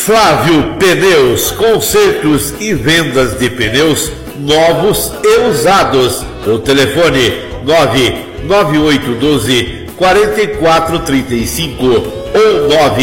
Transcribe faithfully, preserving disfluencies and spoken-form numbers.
Flávio Pneus, consertos e vendas de pneus novos e usados. O telefone nove nove oito um dois, quatro quatro três cinco ou nove